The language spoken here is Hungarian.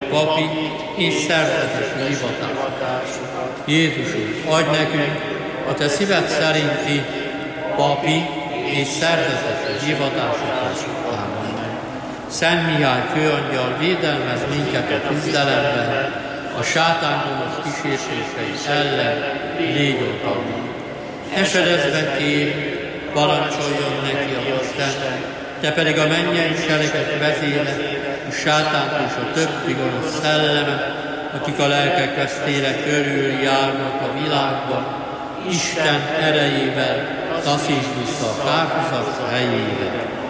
papi és szerzetesi hivatásokat. Jézus úr, adj nekünk a te szíved szerinti papi és szerzetesi hivatásokat. Amen. Szent Mihály főangyal, védelmez minket a küzdelemben, a sátán gonosz kísértései ellen légy oltalmunk. Esedezve kér, parancsoljon neki a Isten, te pedig a mennyei seregek vezére, a sátánt és a többi gonosz szellemet, akik a lelkek vesztére körül járnak a világban, Isten erejével taszítsd vissza a kárhozat helyére.